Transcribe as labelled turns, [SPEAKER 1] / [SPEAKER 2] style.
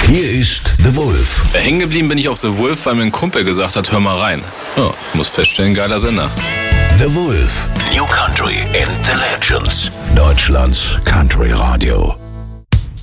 [SPEAKER 1] Hier ist The Wolf.
[SPEAKER 2] Hängen geblieben bin ich auf The Wolf, weil mir ein Kumpel gesagt hat, hör mal rein. Ja, muss feststellen, geiler Sender.
[SPEAKER 1] The Wolf. New Country and the Legends. Deutschlands Country Radio.